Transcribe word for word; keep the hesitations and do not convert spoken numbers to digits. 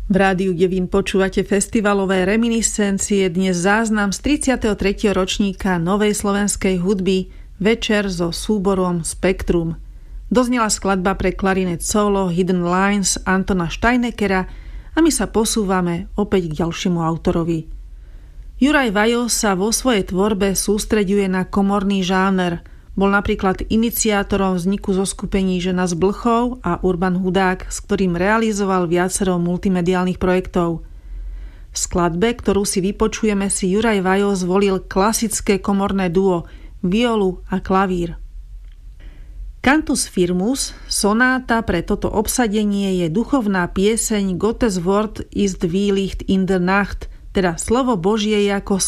V rádiu Devín počúvate festivalové reminiscencie, dnes záznam z tridsiateho tretieho ročníka novej slovenskej hudby, večer so súborom Spektrum. Doznela skladba pre klarinet solo Hidden Lines Antona Steinekera a my sa posúvame opäť k ďalšiemu autorovi. Juraj Vajos sa vo svojej tvorbe sústreďuje na komorný žáner. Bol napríklad iniciátorom vzniku zoskupení Žena z Blchov a Urban Hudák, s ktorým realizoval viacero multimediálnych projektov. V skladbe, ktorú si vypočujeme, si Juraj Vajos zvolil klasické komorné duo, violu a klavír. Cantus Firmus, sonáta pre toto obsadenie, je duchovná pieseň Gottes Wort ist wie Licht in der Nacht, teda slovo Božie je ako